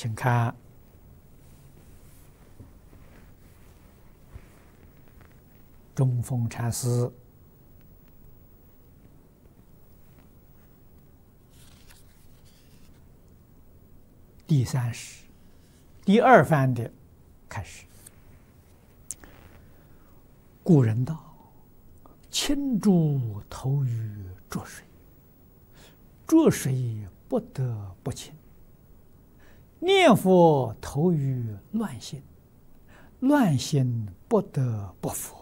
请看中峰禅师第30第2番的开始。古人道：“清珠投于浊水，浊水不得不清；念佛投于乱心，乱心不得不佛。”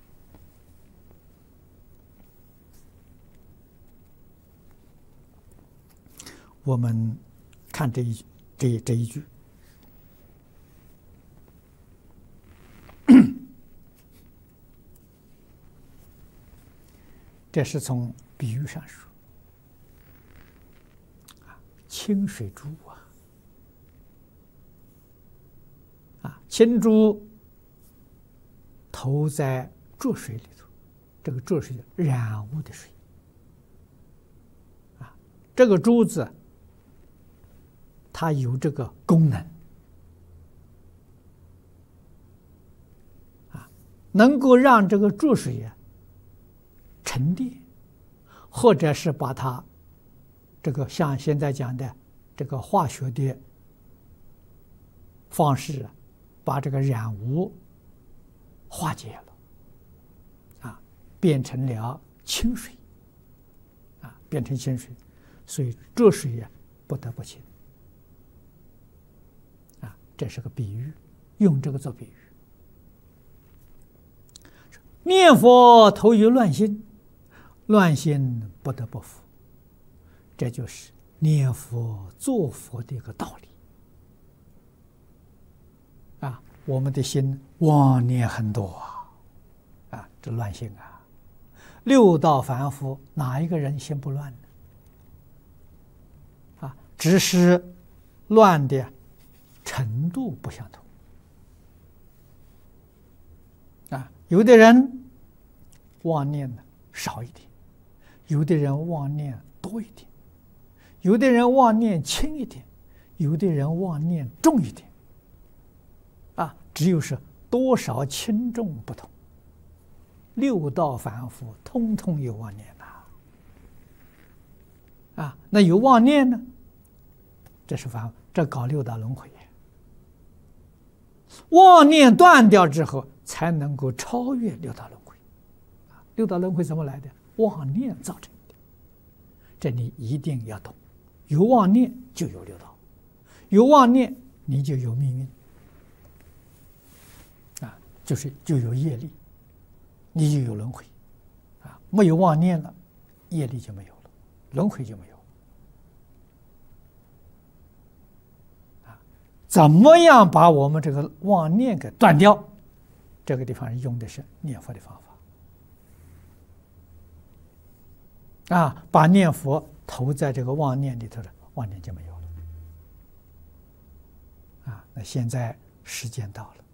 我们看这一句，这是从比喻上说，清水珠清珠投在浊水里头，这个浊水染污的水，这个珠子它有这个功能，能够让这个浊水沉淀，或者是把它这个像现在讲的这个化学的方式，把这个染污化解了，变成了清水，变成清水，所以浊水不得不清。这是个比喻，用这个做比喻。念佛投于乱心，乱心不得不服。这就是念佛做佛的一个道理。我们的心妄念很多这乱心六道凡夫哪一个人心不乱呢？只是乱的程度不相同。有的人妄念少一点，有的人妄念多一点，有的人妄念轻一点，有的人妄念重一点。只有是多少轻重不同。六道凡夫通通有妄念那有妄念呢？这是凡夫，这搞六道轮回。妄念断掉之后，才能够超越六道轮回。六道轮回怎么来的？妄念造成的。这你一定要懂。有妄念就有六道，有妄念你就有命运，就有业力，你就有轮回。没有妄念了，业力就没有了，轮回就没有了。怎么样把我们这个妄念给断掉？这个地方用的是念佛的方法。把念佛投在这个妄念里头的，妄念就没有了。那现在时间到了。